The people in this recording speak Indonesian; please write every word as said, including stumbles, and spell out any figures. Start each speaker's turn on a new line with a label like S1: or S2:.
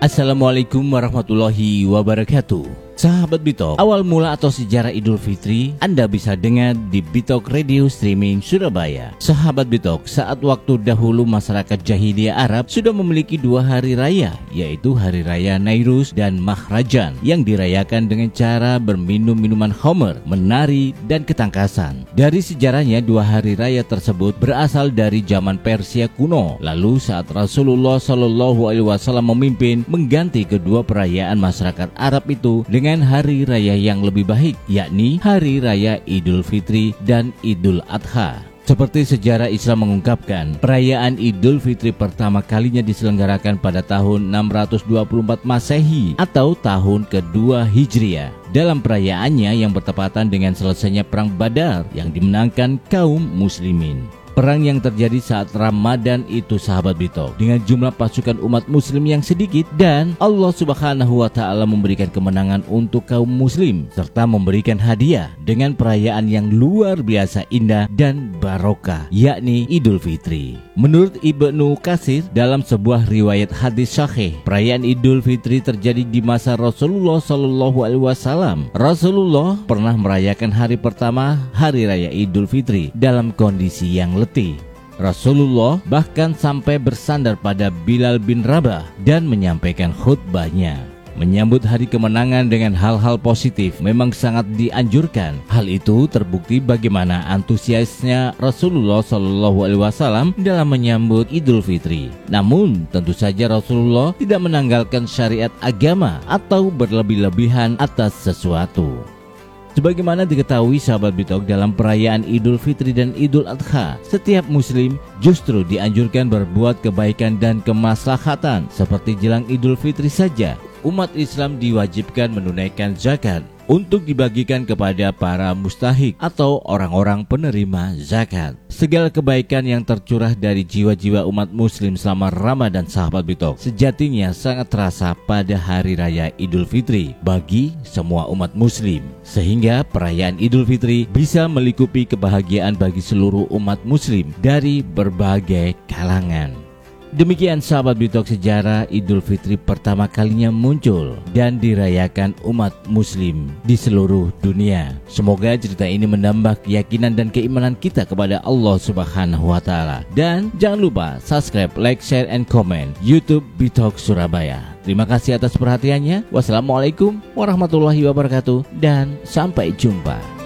S1: Assalamualaikum warahmatullahi wabarakatuh. Sahabat Bitok, awal mula atau sejarah Idul Fitri Anda bisa dengar di Bitok Radio Streaming Surabaya. Sahabat Bitok, saat waktu dahulu masyarakat jahiliyah Arab sudah memiliki dua hari raya, yaitu Hari Raya Nairuz dan Mahrajan, yang dirayakan dengan cara berminum minuman khamr, menari, dan ketangkasan. Dari sejarahnya, dua hari raya tersebut berasal dari zaman Persia kuno. Lalu saat Rasulullah Shallallahu Alaihi Wasallam memimpin, mengganti kedua perayaan masyarakat Arab itu dengan hari raya yang lebih baik, yakni Hari Raya Idul Fitri dan Idul Adha. Seperti sejarah Islam mengungkapkan, perayaan Idul Fitri pertama kalinya diselenggarakan pada tahun enam ratus dua puluh empat Masehi atau tahun kedua Hijriah. Dalam perayaannya yang bertepatan dengan selesainya Perang Badar yang dimenangkan kaum muslimin. Perang yang terjadi saat Ramadan itu, sahabat Bitok, dengan jumlah pasukan umat muslim yang sedikit, dan Allah Subhanahu wa Ta'ala memberikan kemenangan untuk kaum muslim serta memberikan hadiah dengan perayaan yang luar biasa indah dan barokah, yakni Idul Fitri. Menurut Ibnu Katsir dalam sebuah riwayat hadis sahih, perayaan Idul Fitri terjadi di masa Rasulullah Shallallahu Alaihi Wasallam. Rasulullah pernah merayakan hari pertama Hari Raya Idul Fitri dalam kondisi yang letih. Rasulullah bahkan sampai bersandar pada Bilal bin Rabah dan menyampaikan khutbahnya. Menyambut hari kemenangan dengan hal-hal positif memang sangat dianjurkan. Hal itu terbukti bagaimana antusiasnya Rasulullah Shallallahu Alaihi Wasallam dalam menyambut Idul Fitri. Namun tentu saja Rasulullah tidak menanggalkan syariat agama atau berlebih-lebihan atas sesuatu. Sebagaimana diketahui sahabat Bitok, dalam perayaan Idul Fitri dan Idul Adha, setiap muslim justru dianjurkan berbuat kebaikan dan kemaslahatan. Seperti jelang Idul Fitri saja, umat Islam diwajibkan menunaikan zakat untuk dibagikan kepada para mustahik atau orang-orang penerima zakat. Segala kebaikan yang tercurah dari jiwa-jiwa umat muslim selama Ramadan, sahabat Bitok, sejatinya sangat terasa pada Hari Raya Idul Fitri bagi semua umat muslim. Sehingga perayaan Idul Fitri bisa melingkupi kebahagiaan bagi seluruh umat muslim dari berbagai kalangan. Demikian sahabat Bitok, sejarah Idul Fitri pertama kalinya muncul dan dirayakan umat muslim di seluruh dunia. Semoga cerita ini menambah keyakinan dan keimanan kita kepada Allah Subhanahu wa Ta'ala. Dan jangan lupa subscribe, like, share, and comment YouTube Bitok Surabaya. Terima kasih atas perhatiannya. Wassalamualaikum warahmatullahi wabarakatuh dan sampai jumpa.